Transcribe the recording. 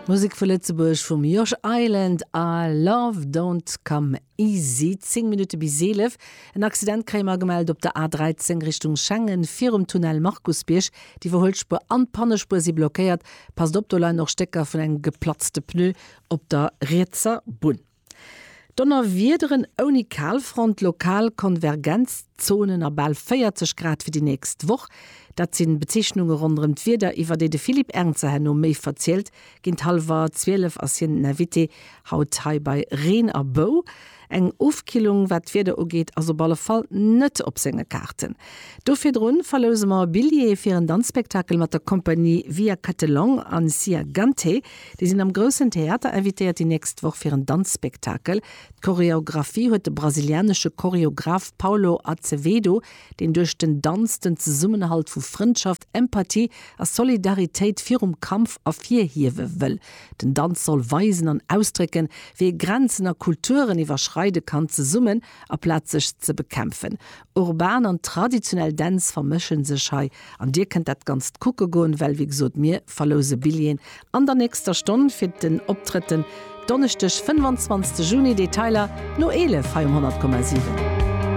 Musik von Lützeburg vom Josh Island, I Love Don't Come Easy, 10 Minuten bis 11. Ein Accident krämer gemeldet op der A13 Richtung Schengen, 4 Tunnel Markusbiersch, die Verholspur an Pannespur sie blockiert, passt op noch Stecker von einem geplatzte Pneu op der Rezer Bun. Donner wiederen oni Kalfront lokal Konvergenzzonen a ball 40 Grad für die nächste Woche. Dat sind Bezeichnungen rund wieder iwwer de Philipp Ernzer no méi verzählt, ginnt halber 12 as Navité haut hai bei Reen a Bau. Eng Aufkillung wat wieder geht also balle Fall net op Sängekarten. Dofir run verlose ma Billet fir ein Tanzspektakel mat der Kompanie Via Catalan an Sia Gante. Die sind am großen Theater invitiert die nächste Woche fir ein Tanzspektakel. Choreografie huet de brasilianische Choreograf Paulo Azevedo, den durch den Tanz den Zusammenhalt vu Freundschaft, Empathie a Solidarität fir Kampf a vier hiewe will. Den Tanz soll weisen an ausdrücken, wie Grenzen a Kulturen überschreiten kann ze summen a platzig ze bekämpfen. Urban und traditionell Dance vermischen sech hei. An dir könnt dat ganz gucke goen, weil wie gesot mir verlose Billien. An der nächster Stunde fir den Optritten Donnerstag 25. Juni Detailer no 11 500,7.